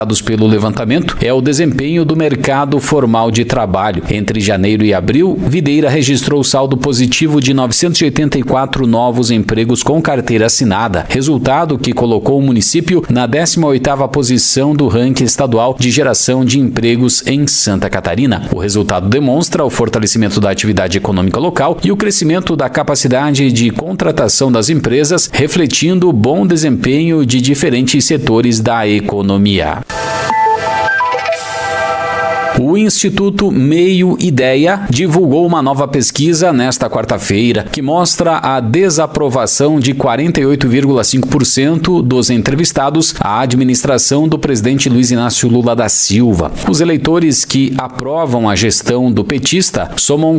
pelo levantamento é o desempenho do mercado formal de trabalho. Entre janeiro e abril, Videira registrou saldo positivo de 984 novos empregos com carteira assinada, resultado que colocou o município na 18ª posição do ranking estadual de geração de empregos em Santa Catarina. O resultado demonstra o fortalecimento da atividade econômica local e o crescimento da capacidade de contratação das empresas, refletindo o bom desempenho de diferentes setores da economia. O Instituto Meio Ideia divulgou uma nova pesquisa nesta quarta-feira que mostra a desaprovação de 48,5% dos entrevistados à administração do presidente Luiz Inácio Lula da Silva. Os eleitores que aprovam a gestão do petista somam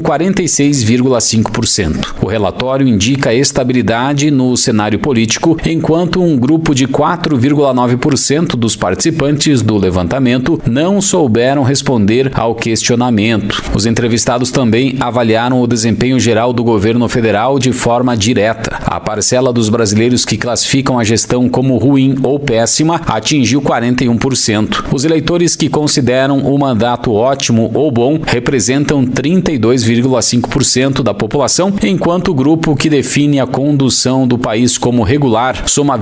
46,5%. O relatório indica estabilidade no cenário político, enquanto um grupo de 4,9% dos participantes do levantamento não souberam responder ao questionamento. Os entrevistados também avaliaram o desempenho geral do governo federal de forma direta. A parcela dos brasileiros que classificam a gestão como ruim ou péssima atingiu 41%. Os eleitores que consideram o mandato ótimo ou bom representam 32,5% da população, enquanto o grupo que define a condução do país como regular soma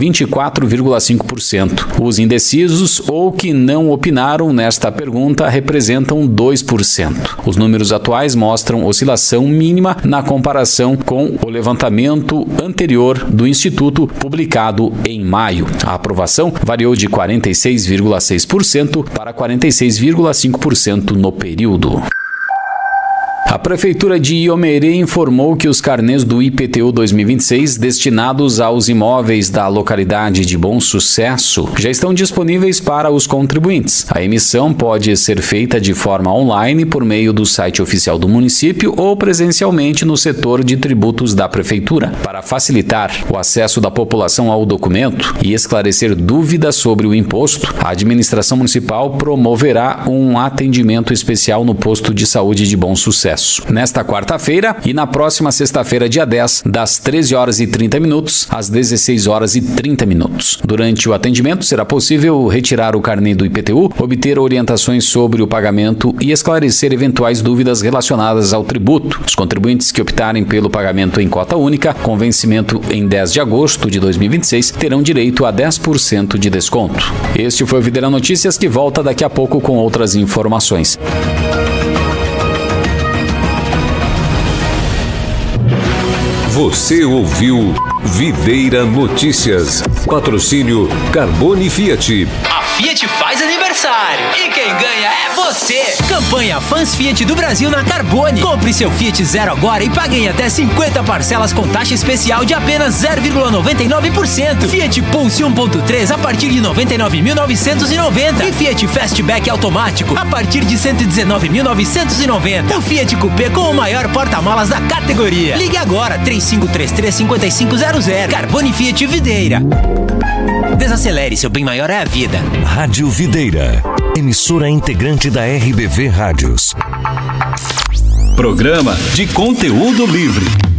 24,5%. Os indecisos ou que não opinaram nesta pergunta representam 2%. Os números atuais mostram oscilação mínima na comparação com o levantamento anterior do Instituto, publicado em maio. A aprovação variou de 46,6% para 46,5% no período. A Prefeitura de Iomerê informou que os carnês do IPTU 2026 destinados aos imóveis da localidade de Bom Sucesso já estão disponíveis para os contribuintes. A emissão pode ser feita de forma online por meio do site oficial do município ou presencialmente no setor de tributos da Prefeitura. Para facilitar o acesso da população ao documento e esclarecer dúvidas sobre o imposto, a administração municipal promoverá um atendimento especial no posto de saúde de Bom Sucesso nesta quarta-feira e na próxima sexta-feira, dia 10, das 13h30 às 16h30. Durante o atendimento, será possível retirar o carnê do IPTU, obter orientações sobre o pagamento e esclarecer eventuais dúvidas relacionadas ao tributo. Os contribuintes que optarem pelo pagamento em cota única, com vencimento em 10 de agosto de 2026, terão direito a 10% de desconto. Este foi o Videira Notícias, que volta daqui a pouco com outras informações. Você ouviu Videira Notícias. Patrocínio Carbone Fiat. A Fiat faz aniversário e quem ganha é você. Campanha Fãs Fiat do Brasil na Carbone. Compre seu Fiat Zero agora e pague em até 50 parcelas com taxa especial de apenas 0,99%. Fiat Pulse 1.3 a partir de 99.990 e Fiat Fastback automático a partir de 119.990. O Fiat Coupé com o maior porta-malas da categoria. Ligue agora 3533-5500. Carbone Fiat Videira. Desacelere, seu bem maior é a vida. Rádio Videira, emissora integrante da RBV Rádios. Programa de conteúdo livre.